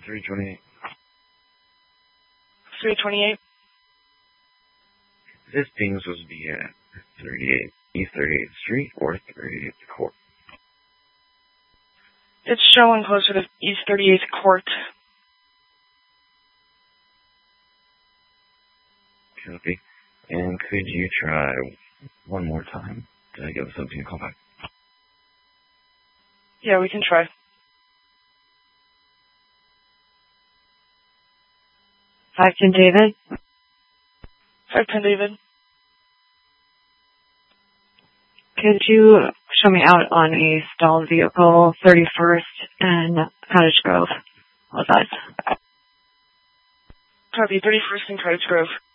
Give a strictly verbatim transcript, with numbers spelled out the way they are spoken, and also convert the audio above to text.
three twenty-eight. three twenty-eight. This being supposed to be at thirty-eight, East thirty-eighth Street or thirty-eighth Court? It's showing closer to East thirty-eighth Court. Copy. And could you try one more time to give us something to call back? Yeah, we can try. five ten David. five ten David. Could you show me out on a stalled vehicle, thirty-first and Cottage Grove? Apologize. Copy, thirty-first and Cottage Grove.